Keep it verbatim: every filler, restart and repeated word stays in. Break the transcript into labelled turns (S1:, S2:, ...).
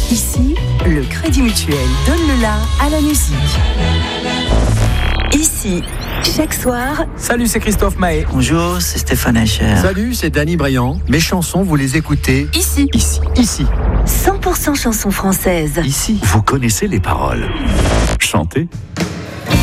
S1: Ici, le Crédit Mutuel donne le la à la musique. Ici, chaque soir...
S2: Salut, c'est Christophe Mahé.
S3: Bonjour, c'est Stéphane Echer.
S4: Salut, c'est Danny Briand. Mes chansons, vous les écoutez
S1: Ici.
S4: Ici. Ici.
S1: cent pour cent chansons françaises.
S4: Ici.
S5: Vous connaissez les paroles. Chantez.